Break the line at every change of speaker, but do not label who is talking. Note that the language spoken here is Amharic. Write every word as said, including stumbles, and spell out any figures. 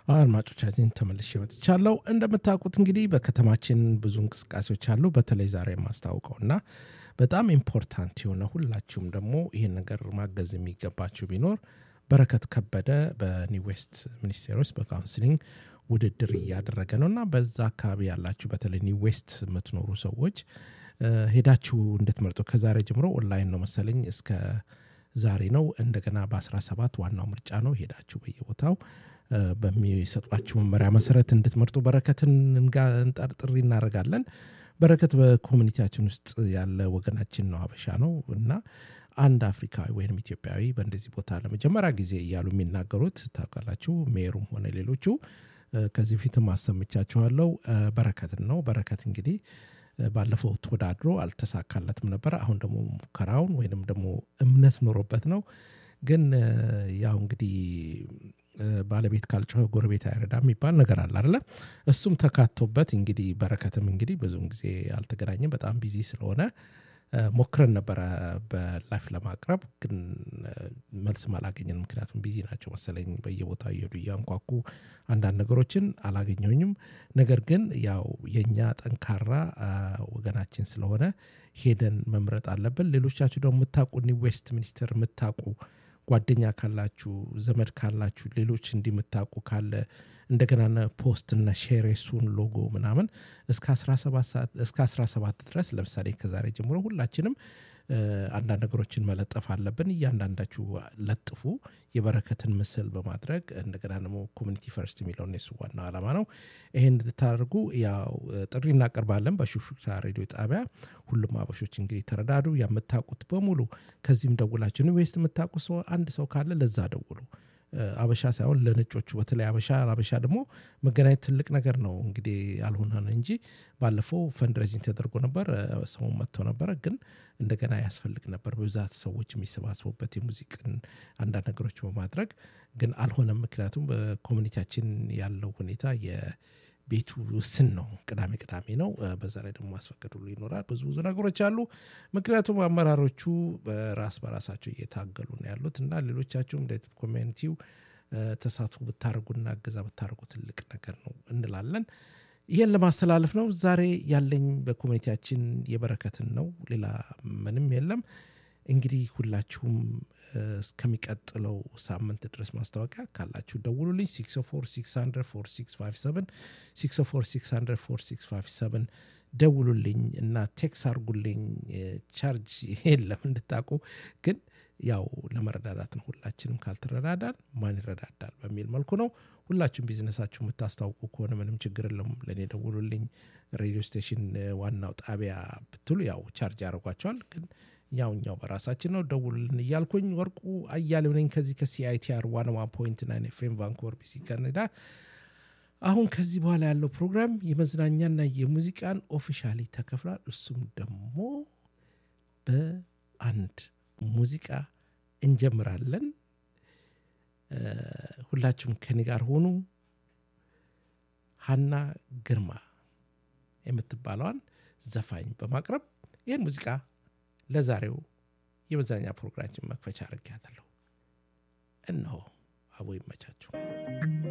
አድማጮቻችን ተመልሼ መጥቻለሁ። እንደምታውቁት እንግዲህ በከተማችን ብዙ እንቅስቃሴዎች አሉ። በተለይ ዛሬ የማስታውቀውና በጣም ኢምፖርታንት የሆነ ሁላችሁም ደግሞ ይህን ነገር ማገዝ የሚገባችሁ ቢኖር በረከት ከበደ በኒው ዌስት ሚኒስቴር ውስጥ በካውንስሊንግ ውድድር እያደረገ ነውና በዛ አካባቢ ያላችሁ በተለይ ኒው ዌስት የምትኖሩ ሰዎች ሄዳችሁ እንድትመርጡ ከዛሬ ጀምሮ ኦንላይን ነው መሰለኝ እስከ ዛሬ ነው። እንደገና በ17 ዋናው ምርጫ ነው። ሄዳችሁ በየቦታው በሚሰጧችሁ መመሪያ መሰረት እንድትመርጡ በረከትን እንጠርጥሪ እናደርጋለን። በረከት በኮሚኒቲያችን ውስጥ ያለ ወገናችን ነው፣ አበሻ ነው እና አንድ አፍሪካዊ ወይም ኢትዮጵያዊ በእንደዚህ ቦታ ለመጀመሪያ ጊዜ እያሉ የሚናገሩት ታውቃላችሁ። ሜሩም ሆነ ሌሎቹ ከዚህ ፊትም አሰምቻችኋለሁ በረከትን ነው። በረከት እንግዲህ ባለፈው ተወዳድሮ አልተሳካለትም ነበር። አሁን ደግሞ ሙከራውን ወይንም ደግሞ እምነት ኖሮበት ነው። ግን ያው እንግዲህ ባለቤት ካልጮኸ ጎረቤት አይረዳም የሚባል ነገር አለ አይደለ? እሱም ተካቶበት እንግዲህ በረከትም እንግዲህ ብዙውን ጊዜ አልተገናኘም፣ በጣም ቢዚ ስለሆነ ሞክረን ነበረ በላይፍ ለማቅረብ ግን መልስም አላገኘንም። ምክንያቱም ቢዚ ናቸው መሰለኝ በየቦታው እየሄዱ እያንኳኩ አንዳንድ ነገሮችን አላገኘሁኝም። ነገር ግን ያው የኛ ጠንካራ ወገናችን ስለሆነ ሄደን መምረጥ አለብን። ሌሎቻችሁ ደግሞ የምታውቁ ኒው ዌስት ሚኒስተር የምታውቁ ጓደኛ ካላችሁ ዘመድ ካላችሁ ሌሎች እንዲምታውቁ ካለ እንደገና ፖስት እና ሼር እሱን ሎጎ ምናምን እስከ አስራ ሰባት ሰዓት እስከ አስራ ሰባት ድረስ ለምሳሌ ከዛሬ ጀምሮ ሁላችንም አንዳንድ ነገሮችን መለጠፍ አለብን። እያንዳንዳችሁ ለጥፉ የበረከትን ምስል በማድረግ እንደገና ደግሞ ኮሚኒቲ ፈርስት የሚለው ነው ዋናው ዓላማ ነው። ይሄን እንድታደርጉ ያው ጥሪ እናቀርባለን በሹክሹክታ ሬዲዮ ጣቢያ። ሁሉም አበሾች እንግዲህ ተረዳዱ። የምታውቁት በሙሉ ከዚህም ደውላችሁ ነው ወይስ የምታውቁ ሰው አንድ ሰው ካለ ለዛ ደውሉ። አበሻ ሳይሆን ለነጮቹ በተለይ አበሻ አበሻ ደግሞ መገናኘት ትልቅ ነገር ነው። እንግዲህ አልሆነም እንጂ ባለፈው ፈንድሬዚንግ ተደርጎ ነበር፣ ሰው መጥቶ ነበር። ግን እንደገና ያስፈልግ ነበር በብዛት ሰዎች የሚሰባሰቡበት የሙዚቃን አንዳንድ ነገሮች በማድረግ ግን አልሆነም። ምክንያቱም በኮሚኒቲያችን ያለው ሁኔታ የቤቱ ውስን ነው። ቅዳሜ ቅዳሜ ነው። በዛ ላይ ደግሞ ማስፈቀድ ሁሉ ይኖራል። ብዙ ብዙ ነገሮች አሉ። ምክንያቱም አመራሮቹ በራስ በራሳቸው እየታገሉ ነው ያሉት እና ሌሎቻችሁም እንደ ኮሚኒቲው ተሳትፎ ብታደርጉና እገዛ ብታደርጉ ትልቅ ነገር ነው እንላለን። ይሄን ለማስተላለፍ ነው ዛሬ ያለኝ በኮሚኒቲያችን የበረከትን ነው። ሌላ ምንም የለም። እንግዲህ ሁላችሁም እስከሚቀጥለው ሳምንት ድረስ ማስታወቂያ ካላችሁ ደውሉልኝ six oh four six hundred four six five seven six oh four six hundred four six five seven ደውሉልኝ እና ቴክስ አርጉልኝ። ቻርጅ የለም እንድታቁ ግን ያው ለመረዳዳት ነው። ሁላችንም ካልተረዳዳን ማን ይረዳዳል በሚል መልኩ ነው። ሁላችሁም ቢዝነሳችሁ የምታስተዋውቁ ከሆነ ምንም ችግር የለም፣ ለኔ ደውሉልኝ። ሬዲዮ ስቴሽን ዋናው ጣቢያ ብትሉ ያው ቻርጅ ያደርጓቸዋል። ግን ያውኛው በራሳችን ነው። ደውሉልን እያልኩኝ ወርቁ አያሌው ነኝ ከዚህ ከሲአይቲአር one oh one point nine ኤፍ ኤም ቫንኩቨር ቢሲ ካናዳ። አሁን ከዚህ በኋላ ያለው ፕሮግራም የመዝናኛና የሙዚቃን ኦፊሻሊ ተከፍሏል። እሱም ደግሞ በአንድ ሙዚቃ እንጀምራለን። ሁላችሁም ከኔ ጋር ሆኑ። ሀና ግርማ የምትባለዋን ዘፋኝ በማቅረብ ይህን ሙዚቃ ለዛሬው የመዝናኛ ፕሮግራማችን መክፈቻ አድርጌያለሁ። እነሆ አቦ ይመቻችሁ።